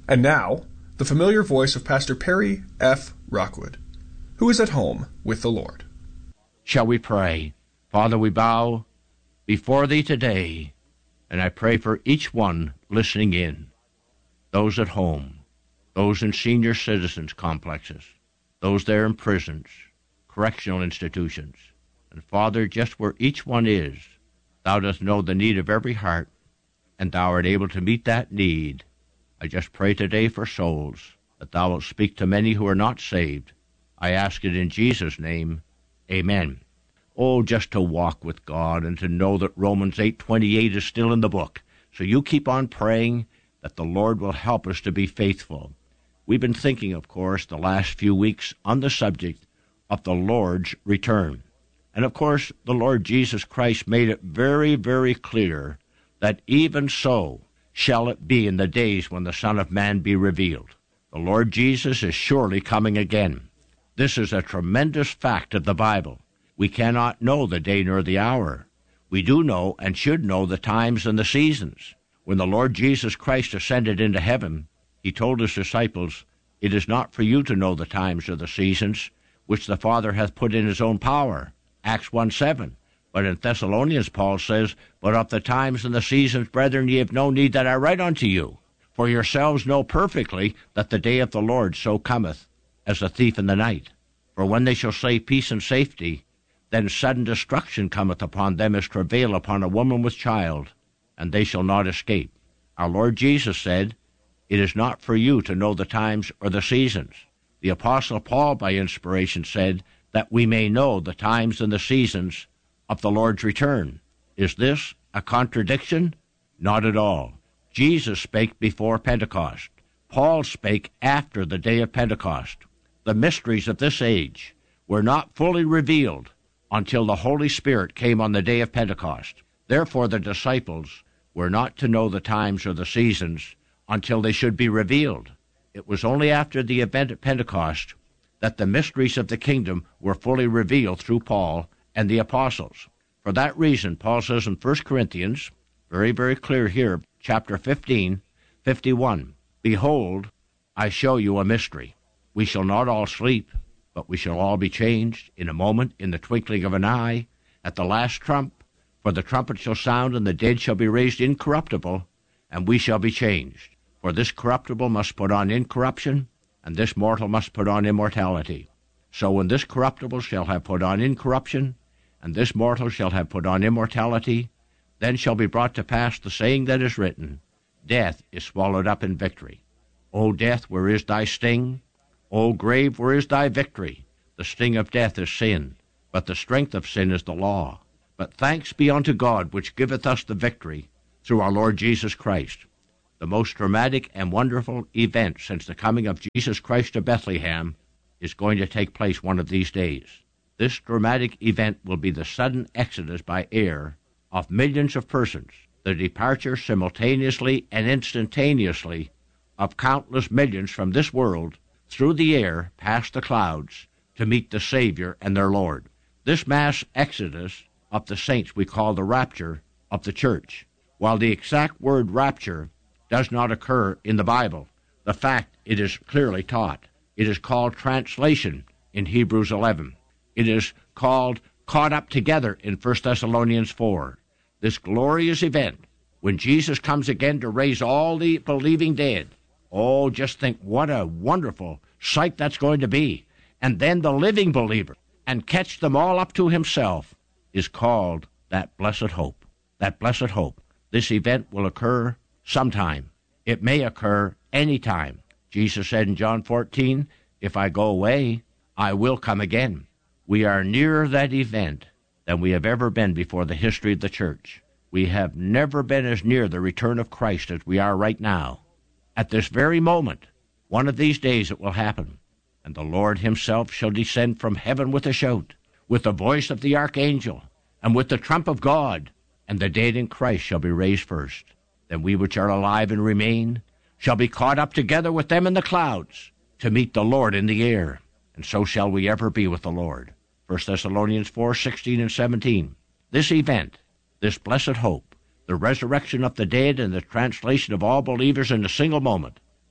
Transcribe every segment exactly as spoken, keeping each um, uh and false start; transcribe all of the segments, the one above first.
And now, the familiar voice of Pastor Perry F. Rockwood, who is at home with the Lord. Shall we pray? Father, we bow before Thee today, and I pray for each one listening in, those at home, those in senior citizens complexes, those there in prisons, correctional institutions. And Father, just where each one is, Thou dost know the need of every heart, and Thou art able to meet that need. I just pray today for souls, that Thou wilt speak to many who are not saved. I ask it in Jesus' name. Amen. Oh, just to walk with God and to know that Romans eight twenty-eight is still in the book. So you keep on praying that the Lord will help us to be faithful. We've been thinking, of course, the last few weeks on the subject of the Lord's return. And, of course, the Lord Jesus Christ made it very, very clear that even so shall it be in the days when the Son of Man be revealed. The Lord Jesus is surely coming again. This is a tremendous fact of the Bible. We cannot know the day nor the hour. We do know and should know the times and the seasons. When the Lord Jesus Christ ascended into heaven, He told His disciples, "It is not for you to know the times or the seasons, which the Father hath put in His own power." Acts one seven. But in Thessalonians, Paul says, "But of the times and the seasons, brethren, ye have no need that I write unto you. For yourselves know perfectly that the day of the Lord so cometh as a thief in the night. For when they shall say peace and safety, then sudden destruction cometh upon them as travail upon a woman with child, and they shall not escape." Our Lord Jesus said, "It is not for you to know the times or the seasons." The Apostle Paul, by inspiration, said that we may know the times and the seasons of the Lord's return. Is this a contradiction? Not at all. Jesus spake before Pentecost. Paul spake after the day of Pentecost. The mysteries of this age were not fully revealed until the Holy Spirit came on the day of Pentecost. Therefore the disciples were not to know the times or the seasons until they should be revealed. It was only after the event at Pentecost that the mysteries of the kingdom were fully revealed through Paul and the apostles. For that reason, Paul says in First Corinthians, very, very clear here, chapter fifteen, fifty-one, "Behold, I show you a mystery. We shall not all sleep, but we shall all be changed in a moment, in the twinkling of an eye, at the last trump. For the trumpet shall sound, and the dead shall be raised incorruptible, and we shall be changed. For this corruptible must put on incorruption, and this mortal must put on immortality. So when this corruptible shall have put on incorruption, and this mortal shall have put on immortality, then shall be brought to pass the saying that is written, Death is swallowed up in victory. O death, where is thy sting? O grave, where is thy victory? The sting of death is sin, but the strength of sin is the law. But thanks be unto God, which giveth us the victory through our Lord Jesus Christ." The most dramatic and wonderful event since the coming of Jesus Christ to Bethlehem is going to take place one of these days. This dramatic event will be the sudden exodus by air of millions of persons, the departure simultaneously and instantaneously of countless millions from this world through the air past the clouds to meet the Savior and their Lord. This mass exodus of the saints we call the rapture of the church. While the exact word rapture does not occur in the Bible, the fact it is clearly taught. It is called translation in Hebrews eleven. It is called caught up together in First Thessalonians four. This glorious event, when Jesus comes again to raise all the believing dead. Oh, just think what a wonderful sight that's going to be. And then the living believer, and catch them all up to himself, is called that blessed hope. That blessed hope. This event will occur sometime. It may occur any time. Jesus said in John fourteen, "If I go away, I will come again." We are nearer that event than we have ever been before the history of the church. We have never been as near the return of Christ as we are right now. At this very moment, one of these days it will happen, and the Lord himself shall descend from heaven with a shout, with the voice of the archangel, and with the trump of God, and the dead in Christ shall be raised first. Then we which are alive and remain shall be caught up together with them in the clouds to meet the Lord in the air, and so shall we ever be with the Lord. First Thessalonians four, sixteen and seventeen. This event, this blessed hope, the resurrection of the dead and the translation of all believers in a single moment,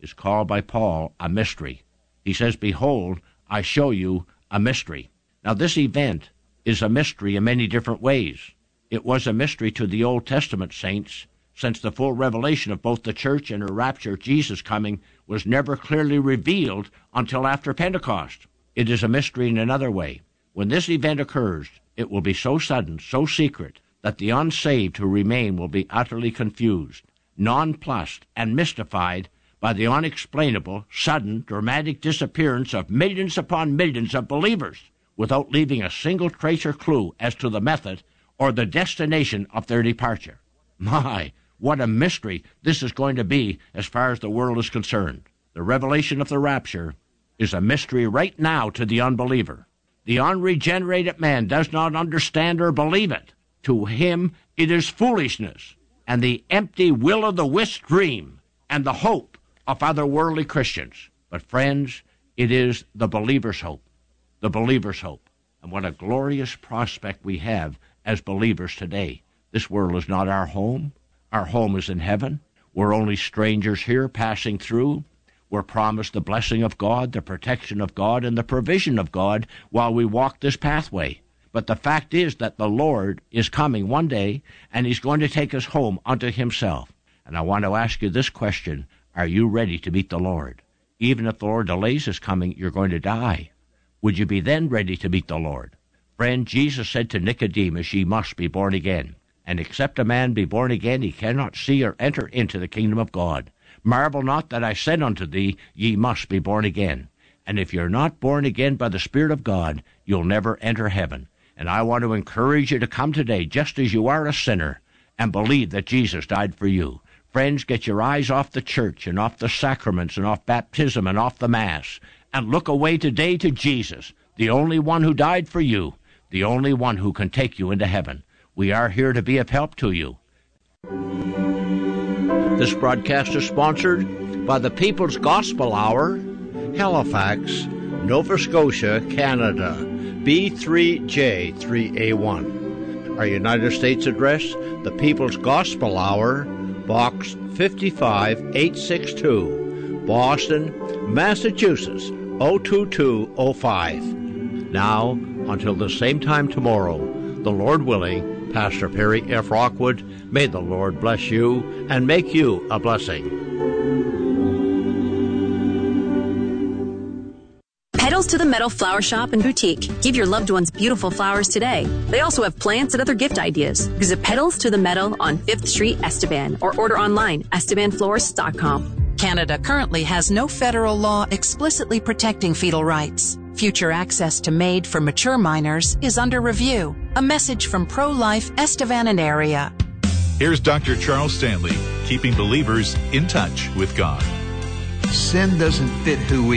is called by Paul a mystery. He says, behold, I show you a mystery. Now, this event is a mystery in many different ways. It was a mystery to the Old Testament saints, since the full revelation of both the church and her rapture, Jesus coming, was never clearly revealed until after Pentecost. It is a mystery in another way. When this event occurs, it will be so sudden, so secret, that the unsaved who remain will be utterly confused, nonplussed, and mystified by the unexplainable, sudden, dramatic disappearance of millions upon millions of believers, without leaving a single trace or clue as to the method or the destination of their departure. My, what a mystery this is going to be as far as the world is concerned. The revelation of the rapture is a mystery right now to the unbeliever. The unregenerated man does not understand or believe it. To him it is foolishness and the empty will-o'-the-wisp dream and the hope of other worldly Christians. But friends, it is the believer's hope, the believer's hope. And what a glorious prospect we have as believers today. This world is not our home. Our home is in heaven. We're only strangers here passing through. We're promised the blessing of God, the protection of God, and the provision of God while we walk this pathway. But the fact is that the Lord is coming one day, and he's going to take us home unto himself. And I want to ask you this question: are you ready to meet the Lord? Even if the Lord delays his coming, you're going to die. Would you be then ready to meet the Lord? Friend, Jesus said to Nicodemus, ye must be born again. And except a man be born again, he cannot see or enter into the kingdom of God. Marvel not that I said unto thee, ye must be born again. And if you're not born again by the Spirit of God, you'll never enter heaven. And I want to encourage you to come today, just as you are a sinner, and believe that Jesus died for you. Friends, get your eyes off the church and off the sacraments and off baptism and off the Mass, and look away today to Jesus, the only one who died for you, the only one who can take you into heaven. We are here to be of help to you. This broadcast is sponsored by the People's Gospel Hour, Halifax, Nova Scotia, Canada, B three J three A one. Our United States address, the People's Gospel Hour, Box fifty-five eight sixty-two, Boston, Massachusetts, oh two two oh five. Now, until the same time tomorrow, the Lord willing, Pastor Perry F. Rockwood, may the Lord bless you and make you a blessing. Petals to the Meadow Flower Shop and Boutique. Give your loved ones beautiful flowers today. They also have plants and other gift ideas. Visit Petals to the Meadow on fifth Street, Estevan, or order online, estevan florist dot com. Canada currently has no federal law explicitly protecting fetal rights. Future access to MAID for mature minors is under review. A message from Pro-Life Estevan and area. Here's Doctor Charles Stanley, keeping believers in touch with God. Sin doesn't fit who we